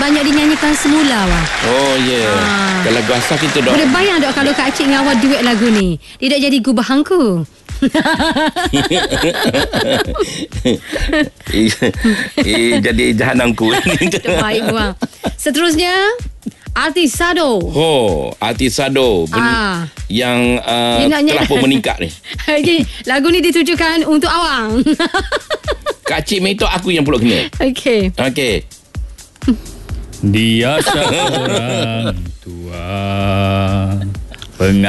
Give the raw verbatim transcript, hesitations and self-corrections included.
banyak dinyanyikan semula, Wah. Oh, ya. Yeah. Ha. Kalau lagu asal kita dok. Boleh bayang dok kalau Kak Cik dengan awak duet lagu ni. Dia dah jadi gubah hangku. eh, eh, jadi jahanamku. Baik, Wah. Seterusnya, Artisado. Oh, Artisado. Ben- ah. Yang uh, telah pun meningkat ni. Okay, lagu ni ditujukan untuk awang. Kak Cik Metok aku yang pulak kena. Okey. Okey. Dia seorang tua pengasih.